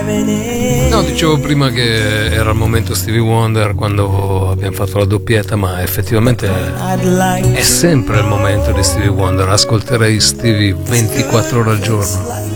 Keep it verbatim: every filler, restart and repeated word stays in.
No, dicevo prima che era il momento Stevie Wonder quando abbiamo fatto la doppietta, ma effettivamente è sempre il momento di Stevie Wonder. Ascolterei Stevie ventiquattro ore al giorno.